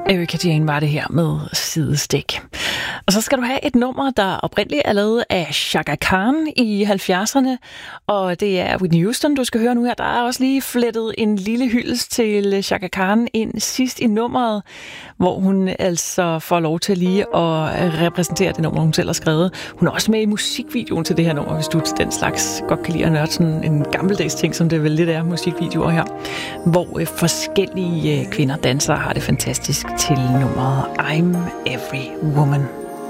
Erika Jane var det her med Sidestik. Og så skal du have et nummer, der oprindeligt er lavet af Chaka Khan i 70'erne, og det er Whitney Houston, du skal høre nu her. Der er også lige flettet en lille hyldest til Chaka Khan ind sidst i nummeret, hvor hun altså får lov til lige at repræsentere det nummer, hun selv har skrevet. Hun er også med i musikvideoen til det her nummer, hvis du til den slags godt kan lide at nørde sådan en gammeldags ting, som det vel lidt er, musikvideoer her, hvor forskellige kvinder danser har det fantastisk til nummeret I'm Every Woman.